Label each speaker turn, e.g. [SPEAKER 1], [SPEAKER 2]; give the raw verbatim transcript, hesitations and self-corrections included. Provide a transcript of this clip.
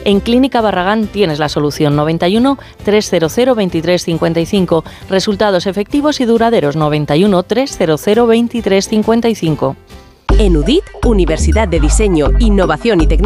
[SPEAKER 1] En Clínica Barragán tienes la solución. Noventa y uno, trescientos veintitrés, cincuenta y cinco. Resultados efectivos y duraderos. Noventa y uno, trescientos veintitrés, cincuenta y cinco.
[SPEAKER 2] En U D I T, Universidad de Diseño, Innovación y Tecnología.